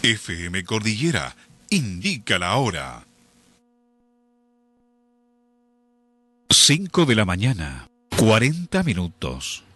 FM Cordillera indica la hora. 5 de la mañana, 40 minutos.